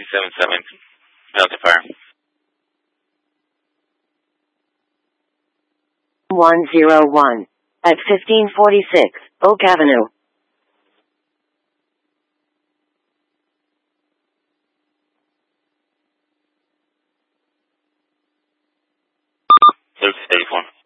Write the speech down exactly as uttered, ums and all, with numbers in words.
two seven seven. Delta Fire. one zero one. At fifteen forty-six, Oak Avenue. Luke, eighty-four.